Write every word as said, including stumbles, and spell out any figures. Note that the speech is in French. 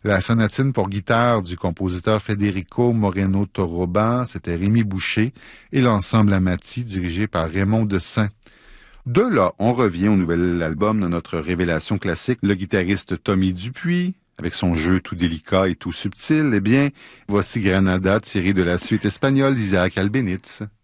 La sonatine pour guitare du compositeur Federico Moreno Toroba, c'était Rémi Boucher, et l'ensemble Amati dirigé par Raymond Dessin. De là, on revient au nouvel album de notre révélation classique, le guitariste Tommy Dupuis, avec son jeu tout délicat et tout subtil. Eh bien, voici Granada tiré de la suite espagnole d'Isaac Albéniz.